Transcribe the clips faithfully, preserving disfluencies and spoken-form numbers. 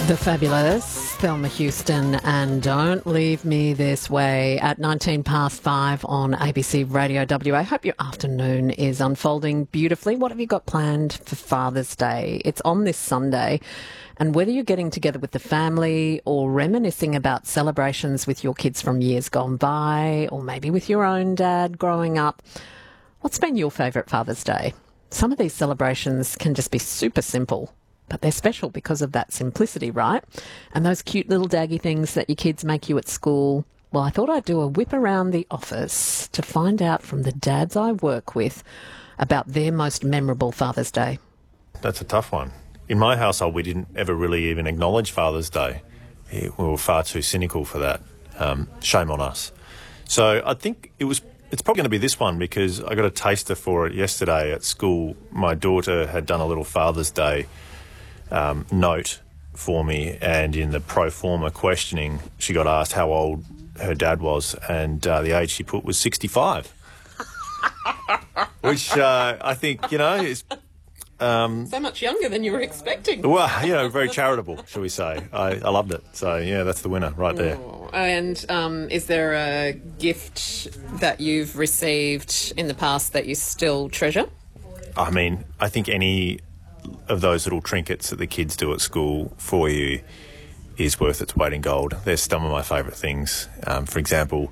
The fabulous Thelma Houston and Don't Leave Me This Way at nineteen past five on A B C Radio W A. Hope your afternoon is unfolding beautifully. What have you got planned for Father's Day? It's on this Sunday, and whether you're getting together with the family or reminiscing about celebrations with your kids from years gone by, or maybe with your own dad growing up, what's been your favourite Father's Day? Some of these celebrations can just be super simple, but they're special because of that simplicity, right? And those cute little daggy things that your kids make you at school. Well, I thought I'd do a whip around the office to find out from the dads I work with about their most memorable Father's Day. That's a tough one. In my household, we didn't ever really even acknowledge Father's Day. We were far too cynical for that. Um, shame on us. So I think it was. It's probably going to be this one because I got a taster for it yesterday at school. My daughter had done a little Father's Day Um, note for me, and in the pro forma questioning she got asked how old her dad was, and uh, the age she put was sixty-five. Which uh, I think, you know, is um, so much younger than you were expecting. Well, you know, very charitable, shall we say. I, I loved it. So yeah, that's the winner right there. Oh, and um, is there a gift that you've received in the past that you still treasure? I mean, I think any of those little trinkets that the kids do at school for you is worth its weight in gold. They're some of my favourite things. Um, for example,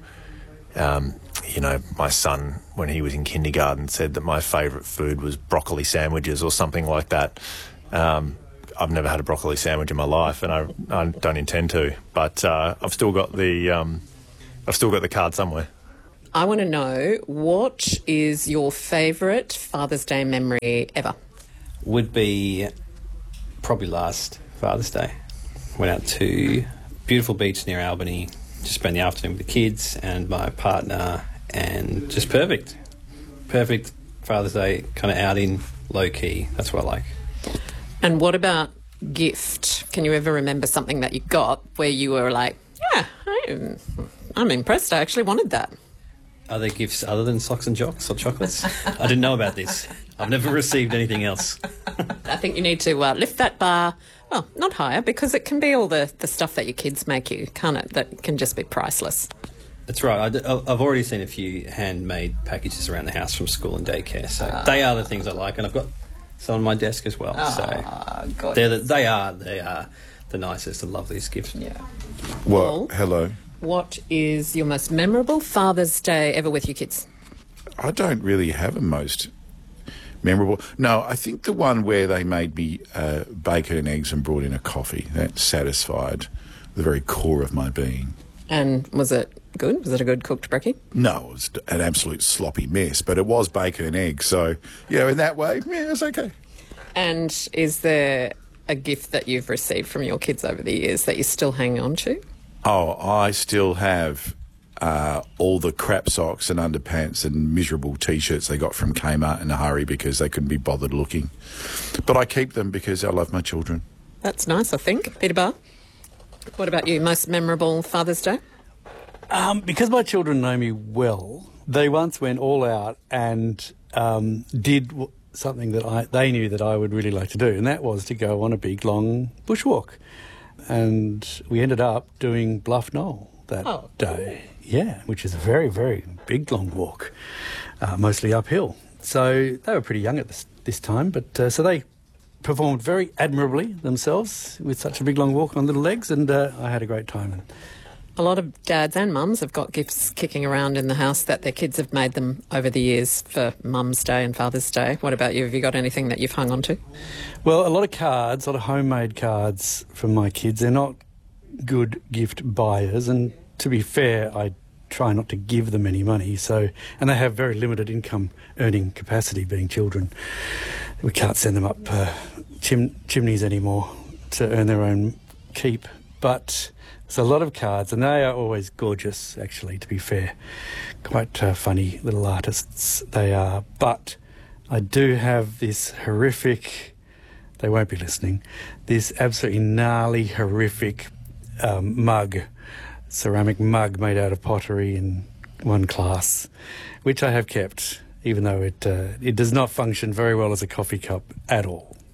um, you know, my son, when he was in kindergarten, said that my favourite food was broccoli sandwiches or something like that. Um, I've never had a broccoli sandwich in my life, and I, I don't intend to. But uh, I've still got the um, I've still got the card somewhere. I want to know, what is your favourite Father's Day memory ever? Would be probably last Father's Day. Went out to beautiful beach near Albany to spend the afternoon with the kids and my partner, and just perfect. Perfect Father's Day kind of outing, low-key. That's what I like. And what about gift? Can you ever remember something that you got where you were like, yeah, I'm, I'm impressed, I actually wanted that? Are there gifts other than socks and jocks or chocolates? I didn't know about this. I've never received anything else. I think you need to uh, lift that bar, well, not higher, because it can be all the, the stuff that your kids make you, can't it? That can just be priceless. That's right. I, I've already seen a few handmade packages around the house from school and daycare, so uh, they are the things I like, and I've got some on my desk as well. Uh, so they're the, they are they are the nicest and loveliest gifts. Yeah. Well, hello. What is your most memorable Father's Day ever with your kids? I don't really have a most memorable. No, I think the one where they made me uh, bacon and eggs and brought in a coffee. That satisfied the very core of my being. And was it good? Was it a good cooked brekkie? No, it was an absolute sloppy mess, but it was bacon and eggs. So, you know, in that way, yeah, it's okay. And is there a gift that you've received from your kids over the years that you still hang on to? Oh, I still have uh, all the crap socks and underpants and miserable T-shirts they got from Kmart in a hurry because they couldn't be bothered looking. But I keep them because I love my children. That's nice, I think. Peter Barr, what about you? Most memorable Father's Day? Um, because my children know me well, they once went all out and um, did w- something that I they knew that I would really like to do, and that was to go on a big, long bushwalk. And we ended up doing Bluff Knoll that oh, day. Yeah, which is a very, very big, long walk, uh, mostly uphill. So they were pretty young at this, this time, but uh, so they performed very admirably themselves with such a big, long walk on little legs, and uh, I had a great time. A lot of dads and mums have got gifts kicking around in the house that their kids have made them over the years for Mum's Day and Father's Day. What about you? Have you got anything that you've hung on to? Well, a lot of cards, a lot of homemade cards from my kids. They're not good gift buyers, and to be fair, I try not to give them any money. So, and they have very limited income earning capacity, being children. We can't send them up uh, chim- chimneys anymore to earn their own keep. But there's a lot of cards, and they are always gorgeous, actually, to be fair. Quite uh, funny little artists they are. But I do have this horrific, they won't be listening, this absolutely gnarly, horrific um, mug, ceramic mug made out of pottery in one class, which I have kept, even though it uh, it does not function very well as a coffee cup at all.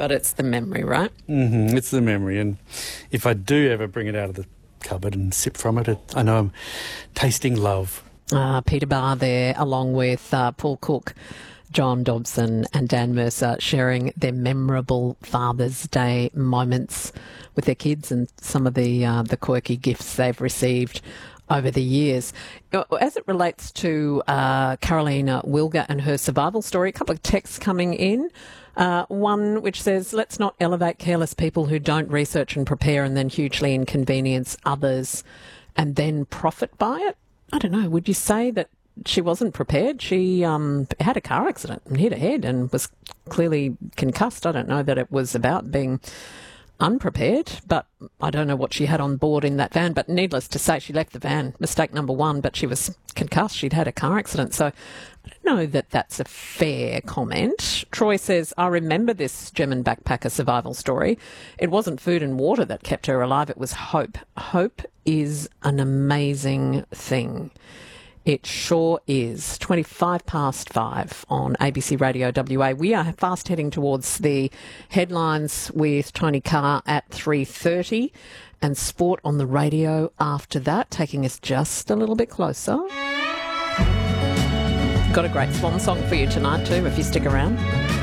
but it's the memory, right? Mm-hmm, it's the memory, and if I do ever bring it out of the cupboard and sip from it, it I know I'm tasting love. Uh, Peter Barr there, along with uh, Paul Cook, John Dobson and Dan Mercer, sharing their memorable Father's Day moments with their kids and some of the uh, the quirky gifts they've received over the years. As it relates to uh, Carolina Wilger and her survival story, a couple of texts coming in. Uh, one which says, let's not elevate careless people who don't research and prepare and then hugely inconvenience others and then profit by it. I don't know, would you say that she wasn't prepared? She um, had a car accident and hit her head and was clearly concussed. I don't know that it was about being unprepared, but I don't know what she had on board in that van. But needless to say, she left the van, mistake number one, but she was concussed. She'd had a car accident. So I don't know that that's a fair comment. Troy says, I remember this German backpacker survival story. It wasn't food and water that kept her alive. It was hope. Hope is an amazing thing. It sure is. twenty-five past five on A B C Radio W A. We are fast heading towards the headlines with Tony Carr at three thirty and sport on the radio after that, taking us just a little bit closer. Got a great swan song for you tonight too, if you stick around.